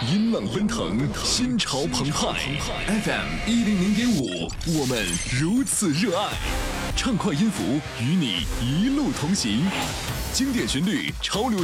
音浪奔腾，心潮澎湃。FM 100.5，我们如此热爱。畅快音符与你一路同行，经典旋律，潮流。